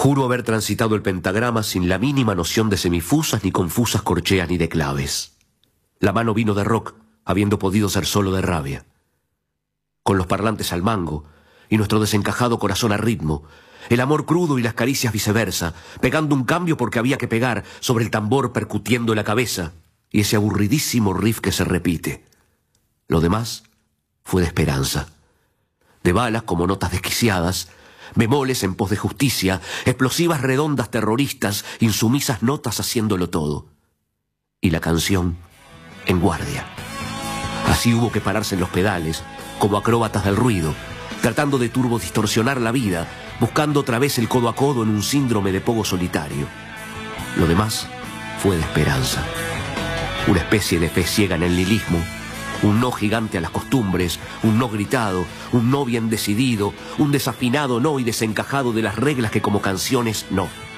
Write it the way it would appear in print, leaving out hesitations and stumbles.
Juro haber transitado el pentagrama sin la mínima noción de semifusas, ni confusas corcheas, ni de claves. La mano vino de rock, habiendo podido ser solo de rabia. Con los parlantes al mango, y nuestro desencajado corazón a ritmo, el amor crudo y las caricias viceversa, pegando un cambio porque había que pegar, sobre el tambor percutiendo la cabeza, y ese aburridísimo riff que se repite. Lo demás fue de esperanza. De balas como notas desquiciadas, bemoles en pos de justicia, explosivas redondas terroristas, insumisas notas haciéndolo todo. Y la canción en guardia. Así hubo que pararse en los pedales, como acróbatas del ruido, tratando de turbodistorsionar la vida, buscando otra vez el codo a codo en un síndrome de pogo solitario. Lo demás fue de esperanza. Una especie de fe ciega en el nihilismo, un no gigante a las costumbres, un no gritado, un no bien decidido, un desafinado no y desencajado de las reglas que como canciones no.